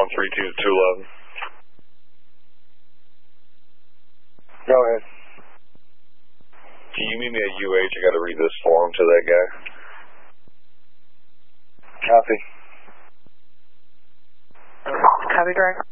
132-211. Go ahead. Can you meet me at UH? I got to read this form to that guy. Copy. Copy, Greg.